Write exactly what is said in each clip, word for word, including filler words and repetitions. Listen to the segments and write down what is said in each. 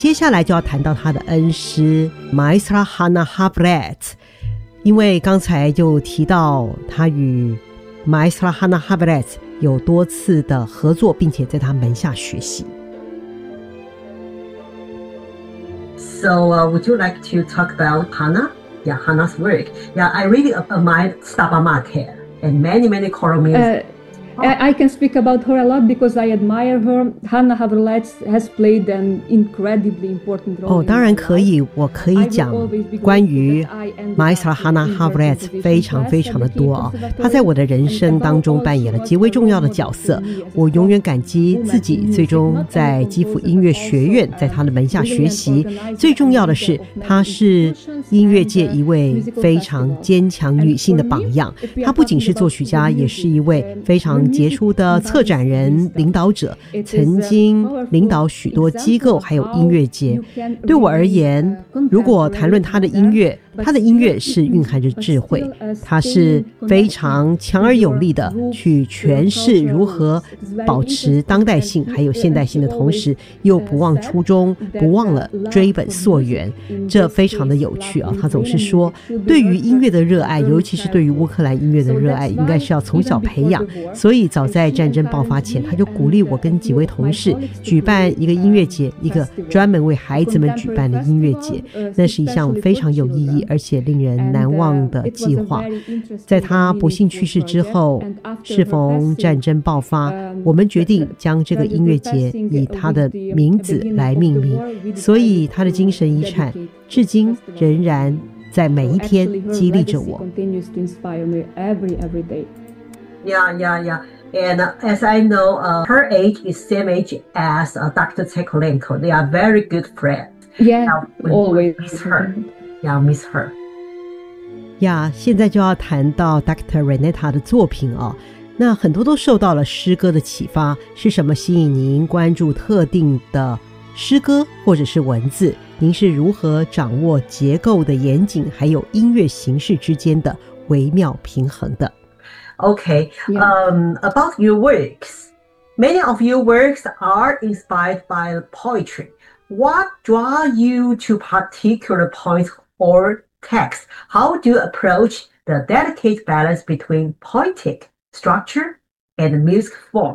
接下来就要谈到他的恩师 Maestra Hannah Havret， 因为刚才就提到他与 Maestra Hannah Havret 有多次的合作，并且在他门下学习。 So uh, would you like to talk about Hannah? Yeah, Hannah's work. Yeah, I really admire Stabat Mater and many, many choral music. Uh,I can speak about her a lot because I admire her. Hannah Havret has played an incredibly important role. 哦，当然可以，我可以讲关于 Maestra Hannah Havret 非常非常的多啊。她在我的人生当中扮演了极为重要的角色。我永远感激自己最终在基辅音乐学院在她的门下学习。最重要的是，她是音乐界一位非常坚强女性的榜样。她不仅是作曲家，也是一位非常杰出的策展人、领导者，曾经领导许多机构还有音乐节。对我而言，如果谈论他的音乐，他的音乐是蕴含着智慧，他是非常强而有力的去诠释如何保持当代性还有现代性的同时，又不忘初衷，不忘了追本溯源，这非常的有趣啊！他总是说，对于音乐的热爱，尤其是对于乌克兰音乐的热爱，应该是要从小培养。所以早在战争爆发前，他就鼓励我跟几位同事举办一个音乐节，一个专门为孩子们举办的音乐节。那是一项非常有意义而且令人难忘的计划。在他不幸去世之后，适逢战争爆发，我们决定将这个音乐节以他的名字来命名，所以他的精神遗产至今仍然在每一天激励着我。 Yeah, yeah, yeah. And uh, as I know, uh, her age is same age as uh, Doctor Tsekolenko. They are very good friends. Yeah, now, always miss her. Yeah, miss her. 呀，现在就要谈到 Doctor Renata 的作品哦。那很多都受到了诗歌的启发，是什么吸引您关注特定的诗歌或者是文字？您是如何掌握结构的严谨，还有音乐形式之间的微妙平衡的？ Okay, yeah. um, about your works. Many of your works are inspired by poetry. What draws you to particular points or texts? How do you approach the delicate balance between poetic structure and music form?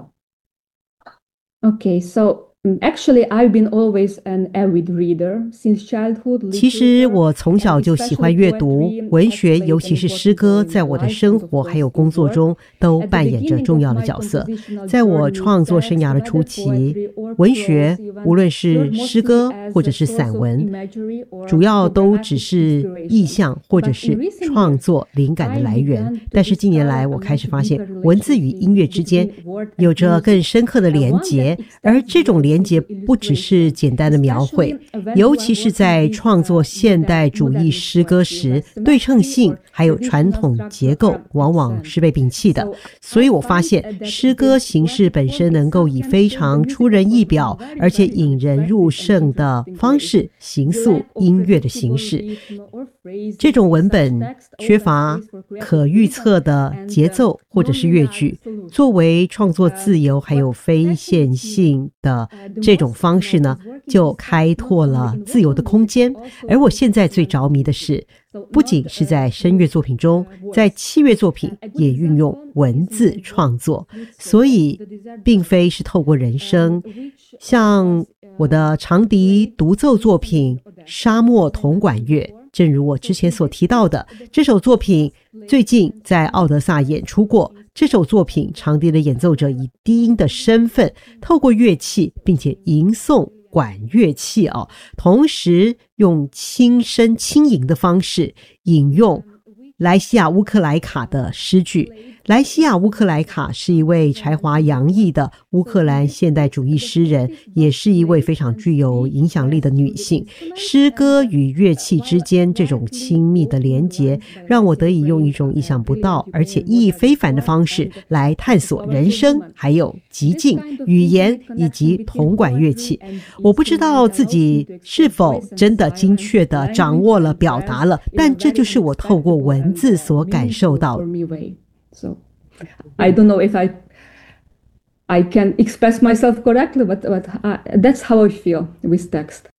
Okay, so actually, I've been always an avid reader since childhood. 其实我从小就喜欢阅读文学，尤其是诗歌，在我的生活还有工作中都扮演着重要的角色。在我创作生涯的初期，文学无论是诗歌或者是散文，主要都只是意象或者是创作灵感的来源。但是近年来，我开始发现文字与音乐之间有着更深刻的连结，而这种连连结不只是简单的描绘，尤其是在创作现代主义诗歌时，对称性还有传统结构往往是被摒弃的。所以我发现诗歌形式本身能够以非常出人意表而且引人入胜的方式形塑音乐的形式。这种文本缺乏可预测的节奏或者是乐句，作为创作自由还有非线性的这种方式呢，就开拓了自由的空间。而我现在最着迷的是，不仅是在声乐作品中，在器乐作品也运用文字创作，所以并非是透过人声。像我的长笛独奏作品《沙漠铜管乐》，正如我之前所提到的，这首作品最近在奥德萨演出过。这首作品长笛的演奏者以低音的身份，透过乐器并且吟诵管乐器哦，同时用轻声轻吟的方式引用莱西亚乌克莱卡的诗句。莱西亚乌克莱卡是一位才华洋溢的乌克兰现代主义诗人，也是一位非常具有影响力的女性。诗歌与乐器之间这种亲密的连结，让我得以用一种意想不到而且意义非凡的方式来探索人声，还有极境语言以及铜管乐器。我不知道自己是否真的精确地掌握了表达了，但这就是我透过文字所感受到的。 So I don't know if I I can express myself correctly, but, but I, that's how I feel with text.